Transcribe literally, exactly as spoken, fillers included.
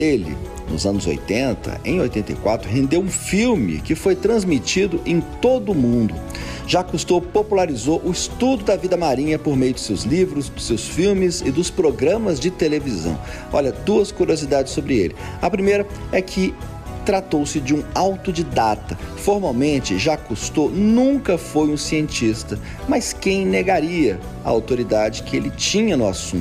Ele, nos anos oitenta, em oitenta e quatro, rendeu um filme que foi transmitido em todo o mundo. Jacques Cousteau popularizou o estudo da vida marinha por meio de seus livros, dos seus filmes e dos programas de televisão. Olha, duas curiosidades sobre ele. A primeira é que tratou-se de um autodidata. Formalmente, Jacques Cousteau nunca foi um cientista, mas quem negaria a autoridade que ele tinha no assunto?